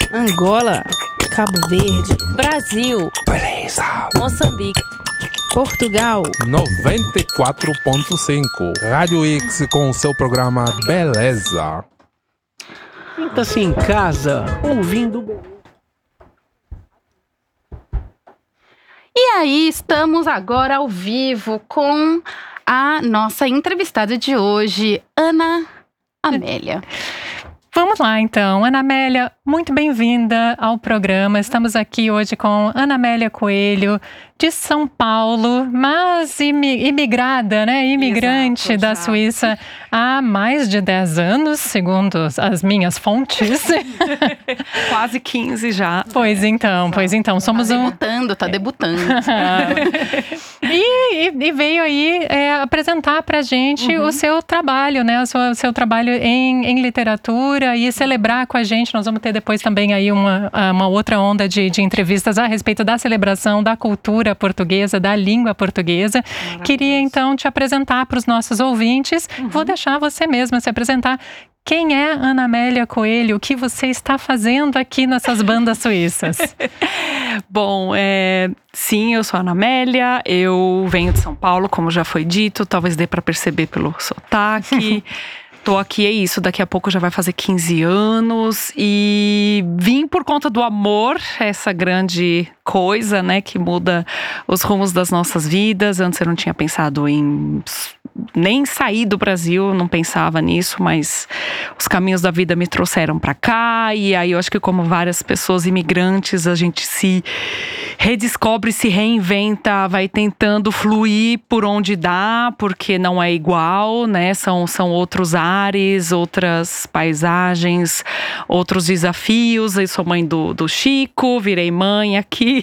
Angola, Cabo Verde, Brasil, Beleza. Moçambique, Portugal, 94.5 Rádio X com o seu programa Beleza. Sinta-se em casa, ouvindo. E aí, estamos agora ao vivo com a nossa entrevistada de hoje, Ana Amélia. Vamos lá, então. Ana Amélia, muito bem-vinda ao programa. Estamos aqui hoje com Ana Amélia Coelho, de São Paulo, mas imigrada, né? Imigrante da Suíça há mais de 10 anos, segundo as minhas fontes. Quase 15 já. Pois então. Somos Tá debutando. E veio aí apresentar pra gente o seu trabalho, né? O seu trabalho em literatura e celebrar com a gente. Nós vamos ter depois também aí uma outra onda de entrevistas a respeito da celebração da cultura portuguesa, da língua portuguesa. Queria então te apresentar para os nossos ouvintes. Vou deixar você mesma se apresentar. Quem é Ana Amélia Coelho? O que você está fazendo aqui nessas bandas suíças? Bom, sim, eu sou a Ana Amélia, eu venho de São Paulo, como já foi dito, talvez dê para perceber pelo sotaque. Tô aqui, daqui a pouco já vai fazer 15 anos e vim por conta do amor, essa grande coisa, né, que muda os rumos das nossas vidas. Antes eu não tinha pensado em nem sair do Brasil, não pensava nisso, mas os caminhos da vida me trouxeram para cá e aí eu acho que como várias pessoas imigrantes, a gente se redescobre, se reinventa, vai tentando fluir por onde dá, porque não é igual, né, são outros ares, outras paisagens, outros desafios. Eu sou mãe do Chico, virei mãe aqui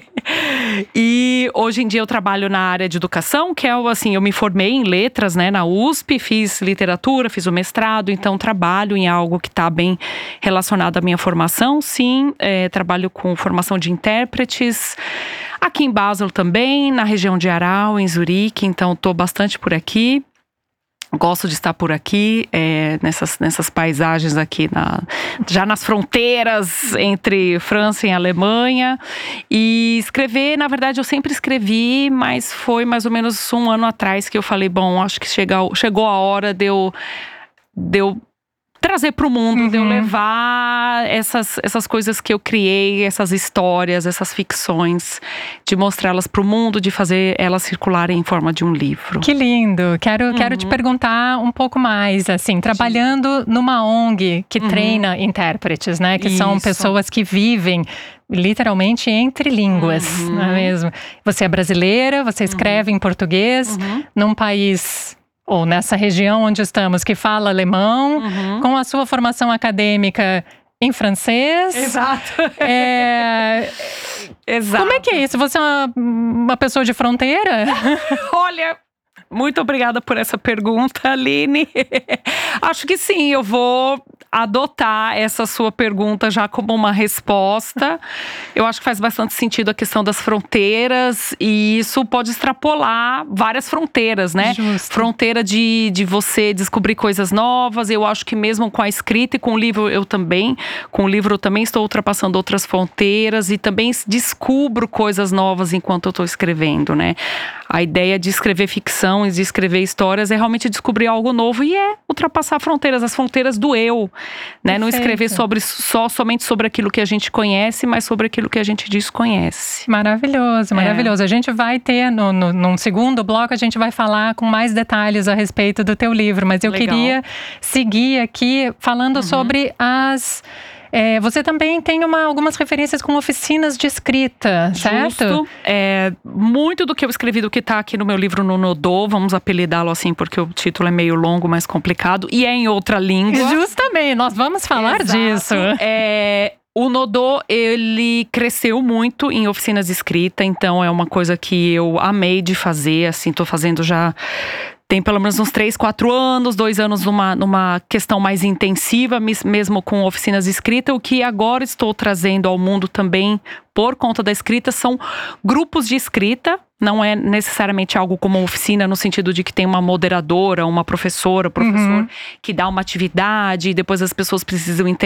e hoje em dia eu trabalho na área de educação, que é assim, eu me formei em letras, né, na USP, fiz literatura, fiz o mestrado, então trabalho em algo que está bem relacionado à minha formação, sim, trabalho com formação de intérpretes, aqui em Basel também, na região de Aarau, em Zurique, então estou bastante por aqui. Gosto de estar por aqui, nessas paisagens aqui, já nas fronteiras entre França e Alemanha. E escrever, na verdade, eu sempre escrevi, mas foi mais ou menos um ano atrás que eu falei, bom, acho que chegou a hora de eu trazer para o mundo, de eu levar essas coisas que eu criei, essas histórias, essas ficções, de mostrá-las para o mundo, de fazer elas circularem em forma de um livro. Que lindo! Quero te perguntar um pouco mais, assim, trabalhando numa ONG que treina intérpretes, né? Que são pessoas que vivem literalmente entre línguas, não é mesmo? Você é brasileira, você escreve em português, num país, ou nessa região onde estamos, que fala alemão, com a sua formação acadêmica em francês. Exato. Exato. Como é que é isso? Você é uma pessoa de fronteira? Olha, muito obrigada por essa pergunta, Aline. Acho que sim, eu vou adotar essa sua pergunta já como uma resposta. Eu acho que faz bastante sentido a questão das fronteiras e isso pode extrapolar várias fronteiras, né? Justo. Fronteira de você descobrir coisas novas. Eu acho que mesmo com a escrita e com o livro eu também estou ultrapassando outras fronteiras e também descubro coisas novas enquanto eu estou escrevendo, né? A ideia de escrever ficção e de escrever histórias é realmente descobrir algo novo e ultrapassar fronteiras, as fronteiras do eu, né? Não escrever somente sobre aquilo que a gente conhece, mas sobre aquilo que a gente desconhece. Maravilhoso. A gente vai ter, num segundo bloco, a gente vai falar com mais detalhes a respeito do teu livro, mas eu queria seguir aqui falando sobre você também tem algumas referências com oficinas de escrita, certo? Justo. Muito do que eu escrevi, do que está aqui no meu livro no Nodô, vamos apelidá-lo assim porque o título é meio longo, mais complicado, e é em outra língua. Justamente, nós vamos falar disso. O Nodô, ele cresceu muito em oficinas de escrita, então é uma coisa que eu amei de fazer, assim, tô fazendo já tem pelo menos uns 3, 4 anos, 2 anos numa questão mais intensiva, mesmo com oficinas de escrita. O que agora estou trazendo ao mundo também, por conta da escrita, são grupos de escrita. Não é necessariamente algo como uma oficina, no sentido de que tem uma moderadora, uma professora, professor que dá uma atividade e depois as pessoas precisam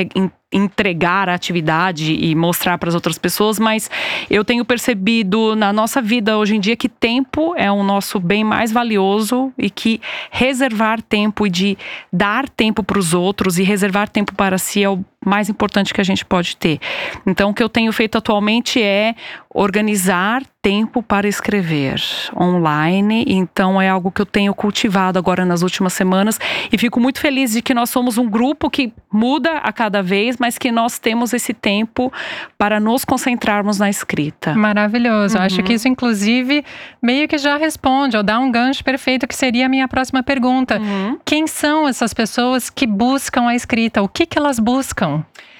entregar a atividade e mostrar para as outras pessoas, mas eu tenho percebido na nossa vida hoje em dia que tempo é o nosso bem mais valioso e que reservar tempo e de dar tempo para os outros e reservar tempo para si é o mais importante que a gente pode ter. Então, o que eu tenho feito atualmente é organizar tempo para escrever online. Então, é algo que eu tenho cultivado agora nas últimas semanas e fico muito feliz de que nós somos um grupo que muda a cada vez, mas que nós temos esse tempo para nos concentrarmos na escrita. Maravilhoso. Acho que isso, inclusive, meio que já responde ou dá um gancho perfeito, que seria a minha próxima pergunta. Quem são essas pessoas que buscam a escrita? O que elas buscam?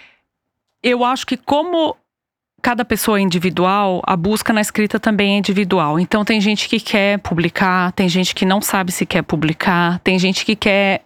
Eu acho que como cada pessoa é individual, a busca na escrita também é individual. Então tem gente que quer publicar, tem gente que não sabe se quer publicar, tem gente que quer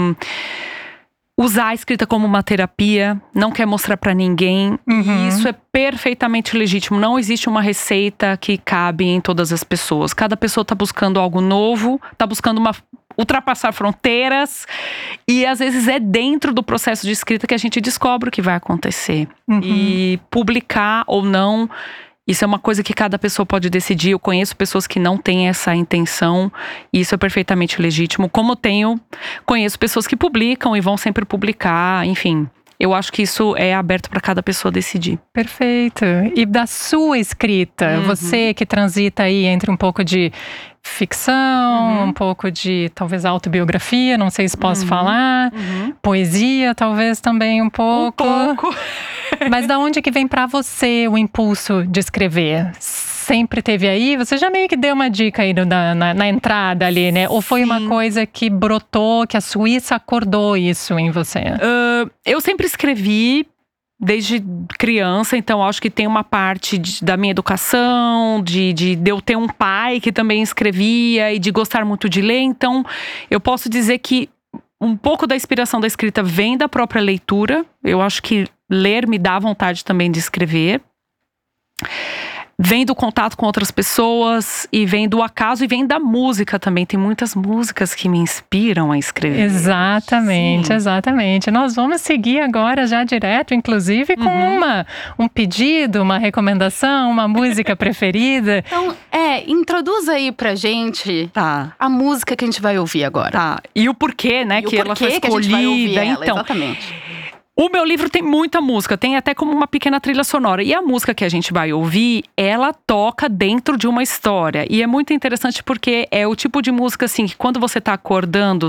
usar a escrita como uma terapia, não quer mostrar pra ninguém. E isso é perfeitamente legítimo. Não existe uma receita que cabe em todas as pessoas. Cada pessoa tá buscando algo novo, tá buscando ultrapassar fronteiras, e às vezes é dentro do processo de escrita que a gente descobre o que vai acontecer. E publicar ou não, isso é uma coisa que cada pessoa pode decidir. Eu conheço pessoas que não têm essa intenção, e isso é perfeitamente legítimo. Como conheço pessoas que publicam e vão sempre publicar, enfim. Eu acho que isso é aberto para cada pessoa decidir. Perfeito. E da sua escrita, você que transita aí entre um pouco de ficção, um pouco de talvez autobiografia, não sei se posso falar, poesia talvez também um pouco. Mas da onde que vem para você o impulso de escrever? Sempre teve aí? Você já meio que deu uma dica aí na entrada ali, né? Ou foi uma coisa que brotou, que a Suíça acordou isso em você? Eu sempre escrevi desde criança, então acho que tem uma parte da minha educação, de eu ter um pai que também escrevia e de gostar muito de ler. Então eu posso dizer que um pouco da inspiração da escrita vem da própria leitura. Eu acho que ler me dá vontade também de escrever. Vem do contato com outras pessoas e vem do acaso e vem da música também. Tem muitas músicas que me inspiram a escrever. Exatamente, exatamente. Nós vamos seguir agora já direto, inclusive, com um pedido, uma recomendação, uma música preferida. Então, introduz aí pra gente a música que a gente vai ouvir agora. Tá, e o porquê, né, que ela foi escolhida. Que a gente vai ouvir ela, então, exatamente. O meu livro tem muita música, tem até como uma pequena trilha sonora. E a música que a gente vai ouvir, ela toca dentro de uma história. E é muito interessante porque é o tipo de música assim, que quando você tá acordando,